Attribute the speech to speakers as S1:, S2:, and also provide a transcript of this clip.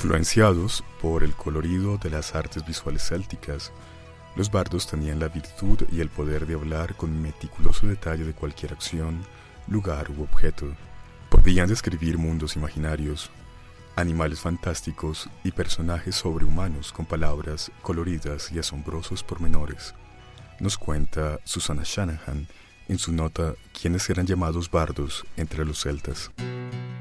S1: Influenciados por el colorido de las artes visuales célticas, los bardos tenían la virtud y el poder de hablar con meticuloso detalle de cualquier acción, lugar u objeto. Podían describir mundos imaginarios, animales fantásticos y personajes sobrehumanos con palabras coloridas y asombrosos pormenores. Nos cuenta Susannah Shanahan en su nota "¿Quiénes eran llamados bardos entre los celtas?".